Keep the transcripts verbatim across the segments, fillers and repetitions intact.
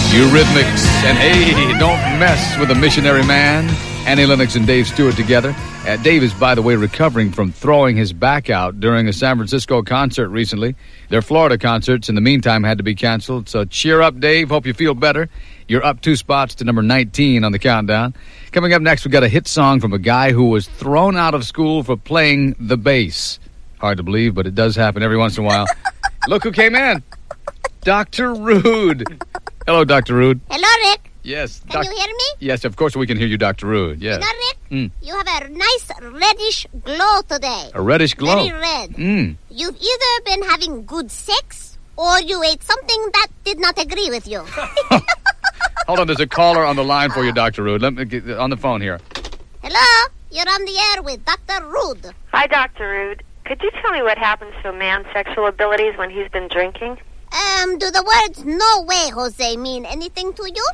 Eurythmics, and hey, don't mess with a missionary man. Annie Lennox and Dave Stewart together. Uh, Dave is, by the way, recovering from throwing his back out during a San Francisco concert recently. Their Florida concerts, in the meantime, had to be canceled. So cheer up, Dave. Hope you feel better. You're up two spots to number nineteen on the countdown. Coming up next, we got a hit song from a guy who was thrown out of school for playing the bass. Hard to believe, but it does happen every once in a while. Look who came in. Doctor Rude. Hello, Doctor Rude. Hello, Rick. Yes. Can doc- you hear me? Yes, of course we can hear you, Doctor Rude. Yes. You know, Rick, Mm. you have a nice reddish glow today. A reddish glow. Very red. Mm. You've either been having good sex or you ate something that did not agree with you. Hold on, there's a caller on the line for you, Doctor Rude. Let me get on the phone here. Hello? You're on the air with Doctor Rude. Hi, Doctor Rude. Could you tell me what happens to a man's sexual abilities when he's been drinking? Um, do the words "no way, Jose" mean anything to you?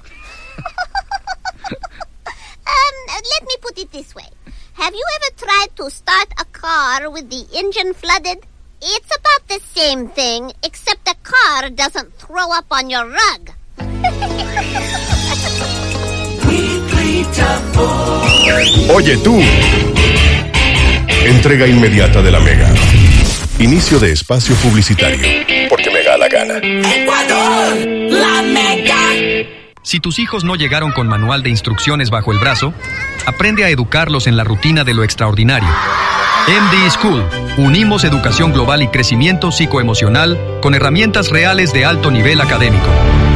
um, let me put it this way. Have you ever tried to start a car with the engine flooded? It's about the same thing, except the car doesn't throw up on your rug. Oye tú. Entrega inmediata de la Mega. Inicio de espacio publicitario. Porque me da la gana. Ecuador, la Mega. Si tus hijos no llegaron con manual de instrucciones bajo el brazo, aprende a educarlos en la rutina de lo extraordinario. M D School. Unimos educación global y crecimiento psicoemocional con herramientas reales de alto nivel académico.